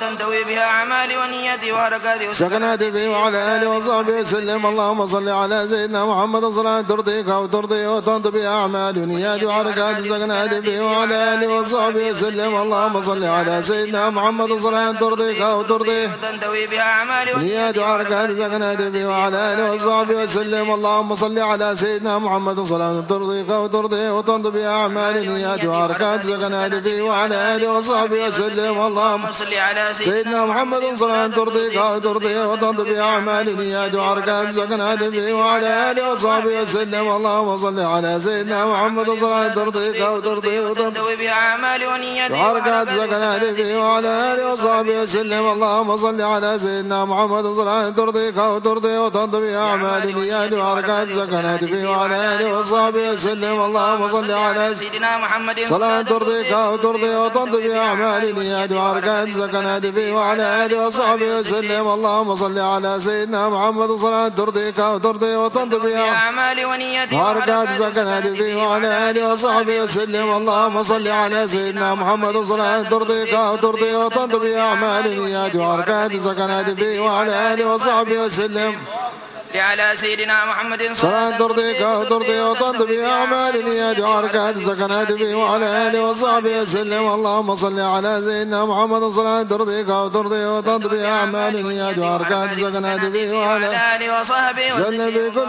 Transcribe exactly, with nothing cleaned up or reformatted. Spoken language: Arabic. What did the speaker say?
وتنتوي بها أعمالي ونيتي وحركاتي سكناتي فيه وعلى آله وصحبه وسلم. اللهم صل على سيدنا محمد صلاة ترضيك وترضي وتنطي بها أعمالي ونياتي وحركاتي سكناتي فيه وعلى آله وصحبه وسلم. اللهم صل على سيدنا محمد صلاة ترضيك وترضي وتنتوي بها أعمالي ونياتي وحركاتي سكناتي فيه وعلى آله وصحبه وسلم. اللهم صل على سيدنا محمد صلاة ترضيك وترضي وتنطي بها أعمالي ونياتي وحركاتي سكناتي فيه وعلى آله وصحبه وسلم. اللهم صل على سيدنا محمد صلاة ترضيك وترضي وتنطي بها أعمالي ونياتي وحركاتي سكناتي فيه وعلى آله وصحبه وسلم. اللهم صل على سيدنا محمد صلاة ترضيك وترضي وتنطي بها أعمالي ونياتي وحركاتي سكناتي فيه وعلى آله وصحبه وسلم. اللهم صل على سيدنا محمد صلاة ترضيك وترضي وتنطي بها أعمالي ونياتي وحركاتي سكناتي فيه وعلى آله وصحبه وسلم. اللهم صل على سيدنا محمد صلاة ترضيك وترضي وتنطي بها أعمالي ونياتي وحركاتي سكناتي فيه وعلى آله وصحبه وسلم. اللهم صل على سيدنا محمد صلاة ترضيك وترضي وتنطي بها أعمالي ونيتي وحركاتي سكناتي فيه وعلى آله وصحبه وسلم. اللهم صل على سيدنا محمد صلاة ترضيك وترضي وتنطي بها أعمالي ونياتي وحركاتي سكناتي فيه وعلى آله وصحبه وسلم. على سيدنا محمد صلاة ترضيك وترضي وتنطي بها أعمالي ونياتي وحركاتي سكناتي فيه وعلى آله وصحبه وسلم. اللهم صل على سيدنا محمد صلاة ترضيك وترضي وتنطي بها أعمالي ونياتي وحركاتي سكناتي فيه وعلى آله وصحبه وسلم.